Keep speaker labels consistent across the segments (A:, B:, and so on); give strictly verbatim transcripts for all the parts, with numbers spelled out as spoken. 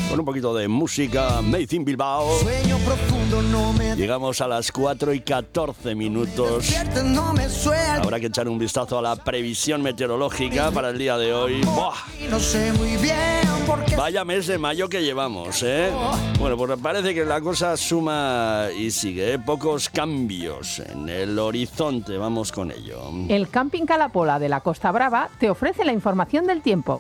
A: con un poquito de música, Made in Bilbao.
B: Sueño profundo no me...
A: Llegamos a las cuatro y catorce minutos.
B: No me suelto.
A: Habrá que echar un vistazo a la previsión meteorológica para el día de hoy. ¡Buah!
B: No sé muy bien por qué.
A: Vaya mes de mayo que llevamos, ¿eh? Bueno, pues parece que la cosa suma y sigue, ¿eh? Pocos cambios en el horizonte. Vamos con ello.
C: El Camping Calapola de la Costa Brava te ofrece la información del tiempo.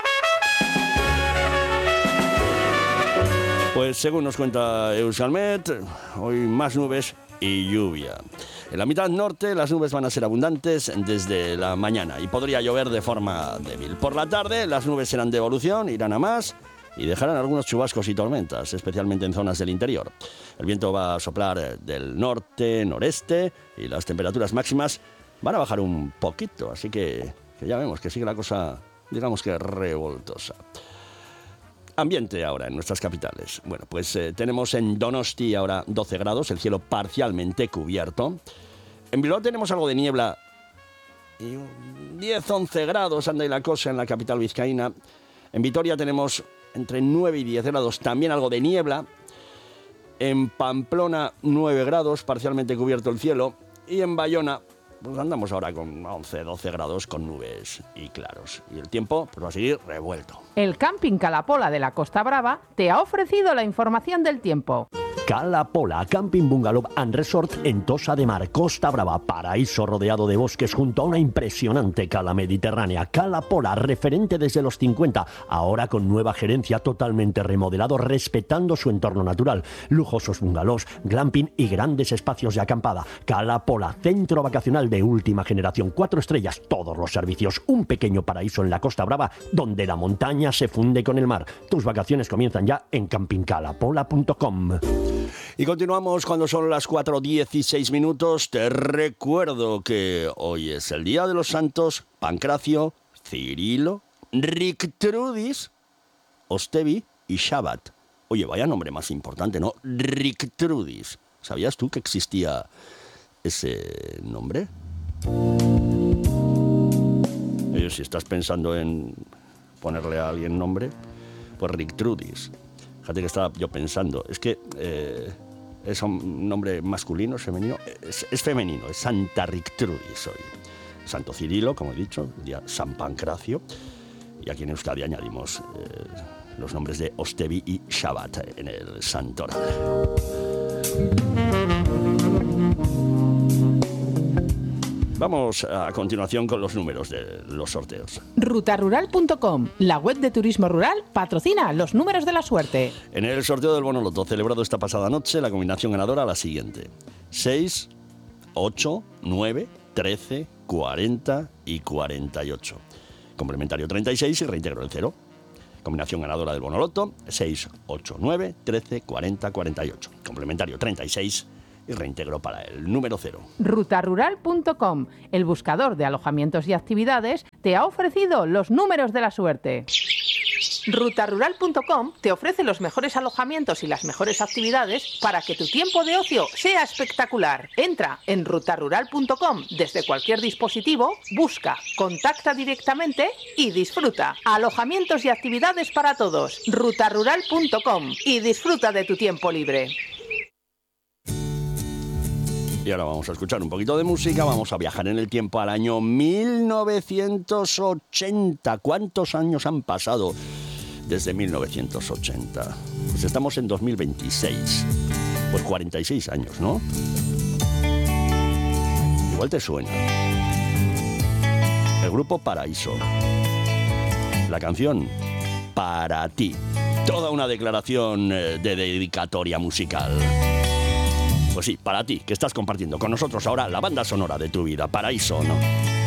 A: Pues según nos cuenta Euskalmet, hoy más nubes y lluvia. En la mitad norte las nubes van a ser abundantes desde la mañana y podría llover de forma débil. Por la tarde las nubes serán de evolución, irán a más y dejarán algunos chubascos y tormentas, especialmente en zonas del interior. El viento va a soplar del norte, noreste y las temperaturas máximas van a bajar un poquito, así que, que ya vemos que sigue la cosa, digamos que revoltosa. Ambiente ahora en nuestras capitales. Bueno, pues eh, tenemos en Donosti ahora doce grados, el cielo parcialmente cubierto. En Bilbao tenemos algo de niebla y diez a once grados, anda y la cosa en la capital vizcaína. En Vitoria tenemos entre nueve y diez grados, también algo de niebla. En Pamplona nueve grados, parcialmente cubierto el cielo. Y en Bayona pues andamos ahora con once, doce grados con nubes y claros. Y el tiempo pues va a seguir revuelto.
C: El Camping Calapola de la Costa Brava te ha ofrecido la información del tiempo.
D: Calapola, Camping Bungalow and Resort en Tossa de Mar, Costa Brava, paraíso rodeado de bosques junto a una impresionante cala mediterránea. Calapola, referente desde los cincuenta, ahora con nueva gerencia, totalmente remodelado, respetando su entorno natural. Lujosos bungalows, glamping y grandes espacios de acampada. Calapola, centro vacacional de última generación, cuatro estrellas, todos los servicios, un pequeño paraíso en la Costa Brava donde la montaña se funde con el mar. Tus vacaciones comienzan ya en camping calapola punto com.
A: Y continuamos cuando son las cuatro dieciséis minutos. Te recuerdo que hoy es el Día de los Santos Pancracio, Cirilo, Rictrudis, Ostevi y Shabbat. Oye, vaya nombre más importante, ¿no? Rictrudis. ¿Sabías tú que existía ese nombre? Oye, si estás pensando en ponerle a alguien nombre, pues Rictrudis. Fíjate que estaba yo pensando, es que eh, es un nombre masculino, es femenino, es, es femenino, es Santa Rictrudis hoy. Santo Cirilo, como he dicho, el día San Pancracio, y aquí en Euskadi añadimos eh, los nombres de Ostevi y Shabbat en el santoral. Vamos a continuación con los números de los sorteos.
C: ruta rural punto com, la web de turismo rural, patrocina los números de la suerte.
A: En el sorteo del bono loto celebrado esta pasada noche, la combinación ganadora la siguiente: seis, ocho, nueve, trece, cuarenta y cuarenta y ocho. Complementario treinta y seis y reintegro el cero. Combinación ganadora del bono loto: seis, ocho, nueve, trece, cuarenta, cuarenta y ocho. Complementario treinta y seis y reintegro para el número cero.
C: ruta rural punto com, el buscador de alojamientos y actividades, te ha ofrecido los números de la suerte. ruta rural punto com te ofrece los mejores alojamientos y las mejores actividades para que tu tiempo de ocio sea espectacular. Entra en ruta rural punto com desde cualquier dispositivo, busca, contacta directamente y disfruta. Alojamientos y actividades para todos. ruta rural punto com y disfruta de tu tiempo libre.
A: Y ahora vamos a escuchar un poquito de música, vamos a viajar en el tiempo al año mil novecientos ochenta. ¿Cuántos años han pasado desde mil novecientos ochenta? Pues estamos en dos mil veintiséis. Pues cuarenta y seis años, ¿no? Igual te suena. El grupo Paraíso. La canción Para ti. Toda una declaración de dedicatoria musical. Pues sí, para ti, que estás compartiendo con nosotros ahora la banda sonora de tu vida, Paraíso, ¿no?